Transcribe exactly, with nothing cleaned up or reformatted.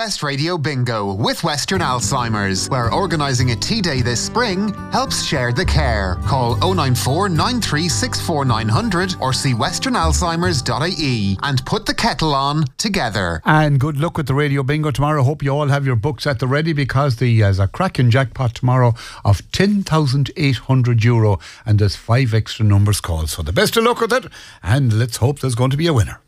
West Radio Bingo with Western Alzheimer's, where organising a tea day this spring helps share the care. Call oh nine four, nine three six four nine hundred or see western alzheimers dot I E and put the kettle on together. And good luck with the Radio Bingo tomorrow. Hope you all have your books at the ready, because there's a cracking jackpot tomorrow of ten thousand eight hundred euro and there's five extra numbers called. So the best of luck with it, and let's hope there's going to be a winner.